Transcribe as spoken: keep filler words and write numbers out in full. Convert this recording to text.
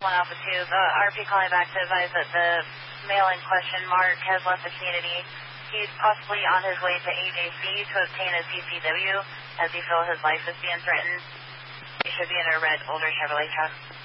One Alpha Two, the R P calling back to advise that the male in question, Mark, has left the community. He's possibly on his way to A J C to obtain a C C W as he feels his life is being threatened. He should be in a red older Chevrolet truck.